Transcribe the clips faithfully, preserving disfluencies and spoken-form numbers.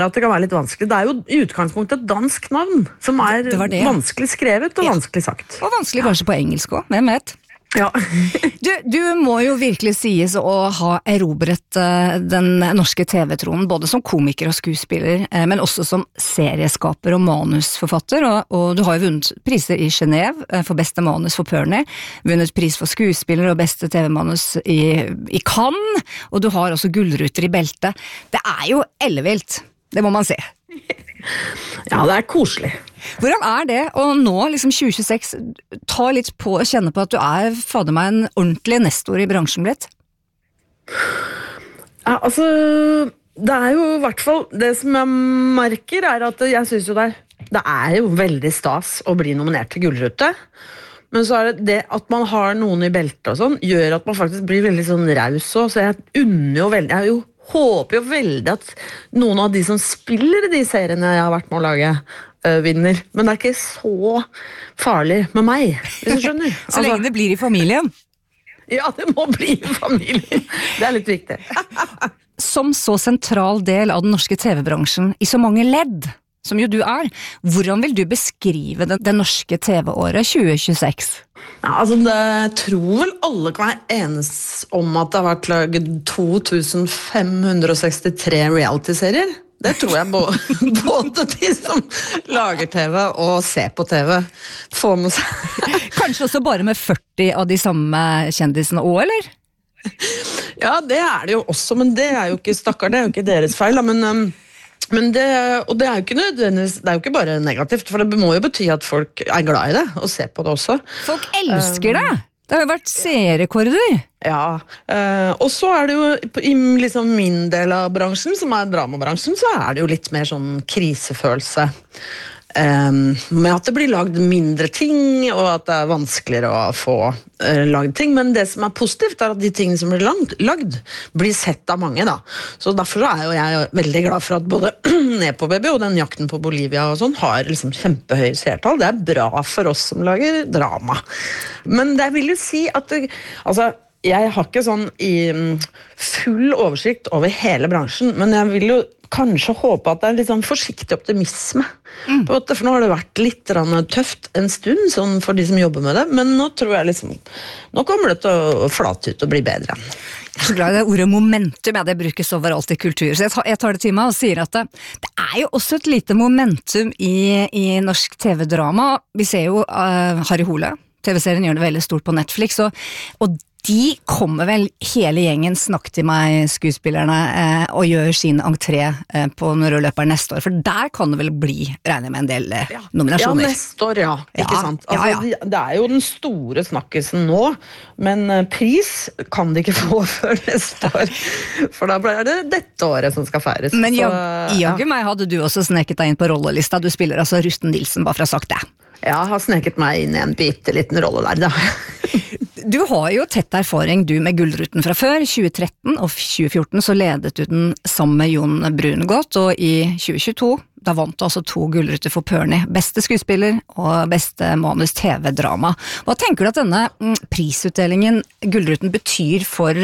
at det kan være litt vanskelig. Det er jo i utgangspunktet et dansk navn, som er det det, ja. vanskelig skrevet og ja. vanskelig sagt. Og vanskelig kanskje på engelsk også, hvem vet? Ja. du, du må jo virkelig sies å ha erobret uh, den norske T V-tronen, både som komiker og skuespiller, uh, men også som serieskaper og manusforfatter, og, og du har jo vunnet priser i Genève uh, for beste manus for Pørni, vunnet pris for skuespiller og beste T V-manus i, i Cannes, og du har også gullruter i beltet. Det er jo ellevilt, det må man se. Ja, det er koselig. Hvordan er det å nå liksom tjue tjueseks ta litt på og kjenne på at du er fader meg en ordentlig nestor i bransjen blitt? Ja, altså det er jo i hvert fall det som jeg merker er at jeg synes jo det er, det er jo veldig stas å bli nominert til gullrute, men så er det det at man har noen i beltet og sånn gjør at man faktisk blir veldig sånn raus også, så jeg unner jo veldig, jeg er jo håper jo veldig at noen av de som spiller i de seriene jeg har vært med å lage, uh, vinner. Men det er ikke så farlig med meg, hvis du skjønner. Så altså, lenge det blir i familien. Ja, det må bli i familien. Det er litt viktig. Som så sentral del av den norske T V-bransjen i så mange ledd, som jo du er, hvordan vil du beskrive det, det norske T V-året tjue tjueseks? Ja, altså det tror vel alle kan være enes om at det har vært laget to tusen fem hundre sekstitre reality-serier. Det tror jeg både, både de som lager T V og ser på T V får med seg. Kanskje også bare med førti av de samme kjendisene også, eller? Ja, det er det jo også, men det er jo ikke stakkar, det er jo ikke deres feil, da, men... Um, Men det, og det er jo ikke nødvendigvis, det er jo ikke bare negativt, for det må jo bety at folk er glad i det, og ser på det også. Folk elsker det! Det har jo vært seerrekorder. Ja, og så er det jo, i liksom min del av bransjen, som er dramabransjen, så er det jo litt mer sånn krisefølelse. Um, med at det blir lagd mindre ting, og at det er vanskeligere å få uh, lagd ting, men det som er positivt er at de tingene som blir lagd, lagd blir sett av mange da. Så derfor er jo jeg veldig glad for at både Nepo Baby og den jakten på Bolivia og sånn har liksom kjempehøy seertall. Det er bra for oss som lager drama. Men det vil jo si at det, altså jeg har ikke sånn i full oversikt over hele bransjen, men jeg vil jo kanskje håpe at det er litt sånn forsiktig optimisme. Mm. For nå har det vært litt tøft en stund sånn for de som jobber med det, men nå tror jeg liksom, nå kommer det til å flate ut og bli bedre. Jeg er så glad i det ordet momentum, ja, det brukes overalt i kultur, så jeg tar, jeg tar det til meg og sier at det, det er jo også et lite momentum i, i norsk T V-drama. Vi ser jo uh, Harry Hole, T V-serien gjør det veldig stort på Netflix, og, og de kommer vel hele gjengen, snakk til meg skuespillerne, eh, og gjør sin entré eh, på Når du løper neste år, for der kan det vel bli, regner med en del eh, nominasjoner. Ja, neste år, ja, ikke ja, sant? Altså, ja, ja. Det er jo den store snakkisen nå, men pris kan de ikke få før neste år, for da blir det dette året som skal feires. Men så, jaggu meg hadde du også sneket deg inn på rollelista, du spiller altså Rusten Nilsen, bare for å ha sagt det. Ja, jeg har sneket meg inn i en bitte liten rolle der, da. Du har jo tett erfaring du med Gullruten fra før. I tjue tretten og tjue fjorten så ledet du den sammen med Jon Brungot, og i tjue tjueto da vant du altså to gullruter for Pørni, beste skuespiller og beste manus T V-drama. Hva tenker du at denne prisutdelingen Gullruten betyr for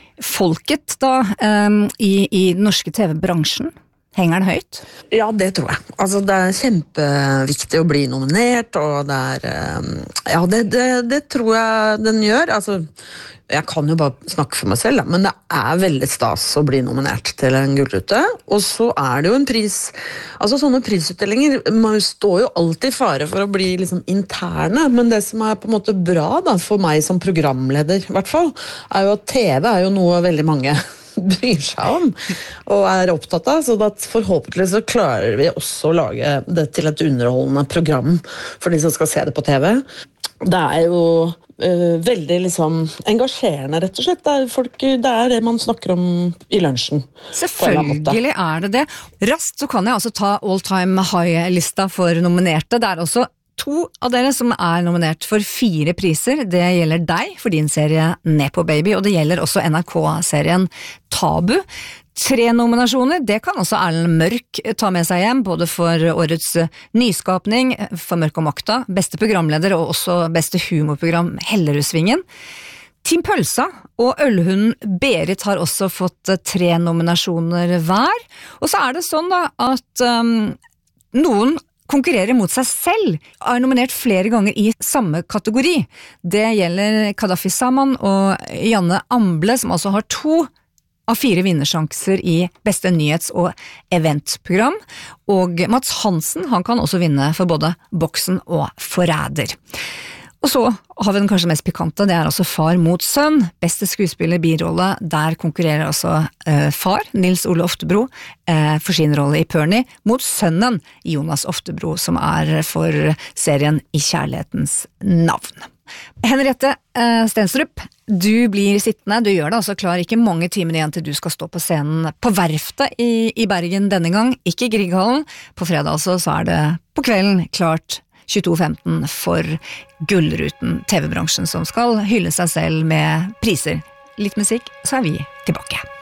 folket da, um, i, i den norske T V-bransjen? Henger den høyt? Ja, det tror jeg. Altså, det er kjempeviktig å bli nominert, og det er, ja, det, det, det tror jeg den gjør. Altså, jeg kan jo bare snakke for meg selv, men det er veldig stas å bli nominert til en gullrute, og så er det jo en pris, altså sånne prisutdelinger, man står jo alltid i fare for å bli liksom interne, men det som er på en måte bra da, for meg som programleder, i hvert fall, er jo at T V er jo noe veldig mange bryr seg om og er opptatt av, så at forhåpentlig så klarer vi også å lage det til et underholdende program for de som skal se det på T V. Det er jo uh, veldig liksom engasjerende, rett og slett. Det er, folk, det er det man snakker om i lunsjen. Selvfølgelig er det det. Raskt så kan jeg altså ta all time high-lista for nominerte. Det er også to av dere som er nominert for fire priser. Det gjelder deg for din serie Nepo Baby, og det gjelder også N R K-serien Tabu. Tre nominasjoner, det kan også Erlend Mørk ta med seg hjem, både for årets nyskapning, for Mørk og Makta, beste programleder og også beste humorprogram Hellerudssvingen. Team Pølsa og ølhunden Berit har også fått tre nominasjoner hver, og så er det sånn da at um, noen konkurrerer mot seg selv, er nominert flere ganger i samme kategori. Det gjelder Kadafi Saman og Janne Amble, som altså har to av fire vinnersjanser i beste nyhets- og eventprogram, og Mats Hansen, han kan også vinne for både Boksen og Forræder. Og så har vi den kanskje mest pikante, det er altså Far mot sønn, beste skuespiller birolle, der konkurrerer altså eh, far, Nils Ole Oftebro, eh, for sin rolle i Pernie, mot sønnen Jonas Oftebro, som er for serien I kjærlighetens navn. Henriette eh, Stenstrup, du blir sittende, du gjør det altså klar, ikke mange timer igjen til du skal stå på scenen på Verftet i, i Bergen denne gang, ikke i Grieghallen, på fredag altså, så er det på kvelden klart tjueto femten for Gullruten, T V-bransjen som skal hylle seg selv med priser. Litt musikk, så er vi tilbake.